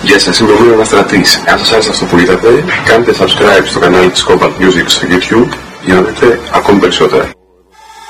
Γεια σας, είμαι ο Μίνο Αναστρατής. Αν σας άρεσε αυτό που είδατε, κάντε subscribe στο κανάλι της Cobalt Music στο YouTube για να δείτε ακόμη περισσότερα.